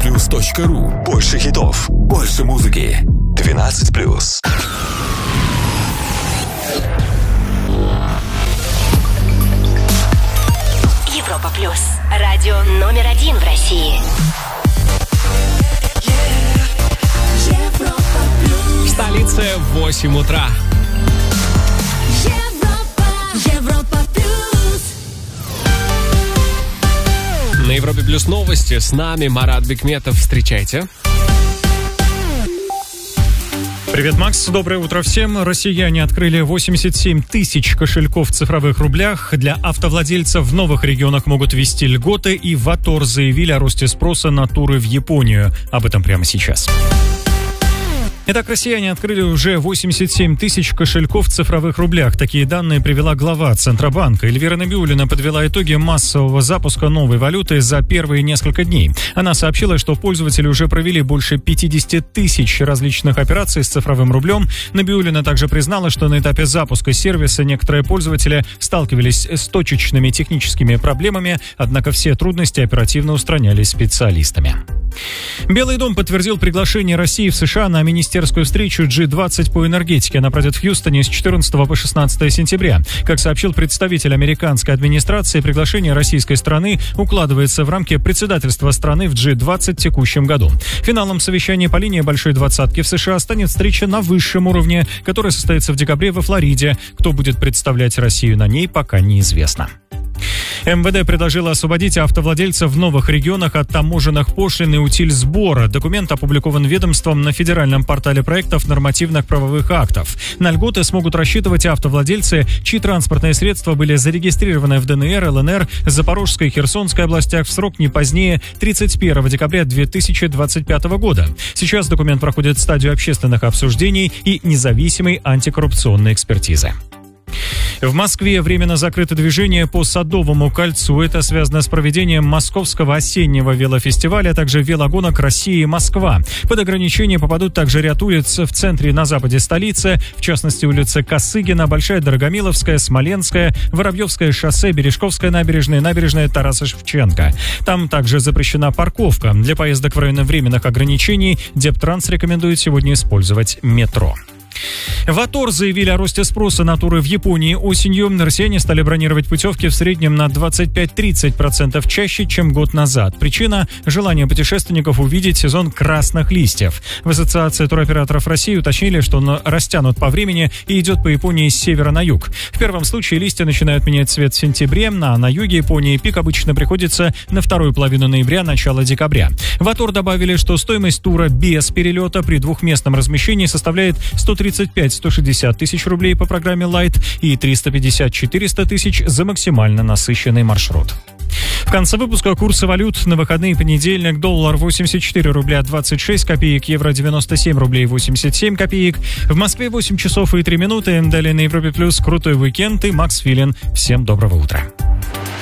europaplus.ru. Больше хитов, больше музыки. 12+. Европа Плюс. Радио номер 1 в России. В столице 8 утра. Европа Плюс. На Европе Плюс новости. С нами Марат Бекметов. Встречайте. Привет, Макс. Доброе утро всем. Россияне открыли 87 тысяч кошельков в цифровых рублях. Для автовладельцев в новых регионах могут ввести льготы, и Ватор заявили о росте спроса на туры в Японию. Об этом прямо сейчас. Итак, россияне открыли уже 87 тысяч кошельков в цифровых рублях. Такие данные привела глава Центробанка. Эльвира Набиуллина подвела итоги массового запуска новой валюты за первые несколько дней. Она сообщила, что пользователи уже провели больше 50 тысяч различных операций с цифровым рублем. Набиуллина также признала, что на этапе запуска сервиса некоторые пользователи сталкивались с точечными техническими проблемами, однако все трудности оперативно устранялись специалистами. Белый дом подтвердил приглашение России в США на министерскую встречу G20 по энергетике. Она пройдет в Хьюстоне с 14 по 16 сентября. Как сообщил представитель американской администрации, приглашение российской страны укладывается в рамки председательства страны в G20 в текущем году. Финалом совещания по линии Большой двадцатки в США станет встреча на высшем уровне, которая состоится в декабре во Флориде. Кто будет представлять Россию на ней, пока неизвестно. МВД предложило освободить автовладельцев в новых регионах от таможенных пошлин и утильсбора. Документ опубликован ведомством на федеральном портале проектов нормативных правовых актов. На льготы смогут рассчитывать автовладельцы, чьи транспортные средства были зарегистрированы в ДНР, ЛНР, Запорожской и Херсонской областях в срок не позднее 31 декабря 2025 года. Сейчас документ проходит стадию общественных обсуждений и независимой антикоррупционной экспертизы. В Москве временно закрыто движение по Садовому кольцу. Это связано с проведением Московского осеннего велофестиваля, а также велогонок Россия-Москва. Под ограничения попадут также ряд улиц в центре и на западе столицы, в частности улицы Косыгина, Большая Дорогомиловская, Смоленская, Воробьевское шоссе, Бережковская набережная, набережная Тараса Шевченко. Там также запрещена парковка. Для поездок в районе временных ограничений Дептранс рекомендует сегодня использовать метро. Ватор заявили о росте спроса на туры в Японии осенью. Россияне стали бронировать путевки в среднем на 25-30% чаще, чем год назад. Причина – желание путешественников увидеть сезон красных листьев. В Ассоциации туроператоров России уточнили, что он растянут по времени и идет по Японии с севера на юг. В первом случае листья начинают менять цвет в сентябре, а на юге Японии пик обычно приходится на вторую половину ноября, начало декабря. Ватор добавили, что стоимость тура без перелета при двухместном размещении составляет 135-160 тысяч рублей по программе Light и 350-400 тысяч за максимально насыщенный маршрут. В конце выпуска курсы валют на выходные: понедельник: доллар 84 рубля 26 копеек, евро 97 рублей 87 копеек. В Москве 8 часов и 3 минуты. Далее на Европе Плюс крутой уикенд и Макс Филин. Всем доброго утра.